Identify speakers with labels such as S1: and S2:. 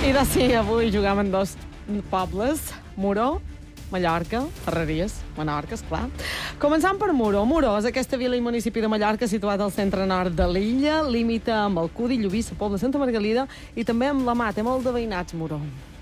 S1: I de sí, avui jugam en dos pobles, Muro, Mallorca, Ferreries, Menorca, esclar. Començant per Muro. Muro és aquesta vila i municipi de Mallorca situat al centre nord de l'illa, límita amb Alcúdia, Llubí, la Pobla, Santa Margalida i també amb la Mà. Té molt de veïnats, Muro.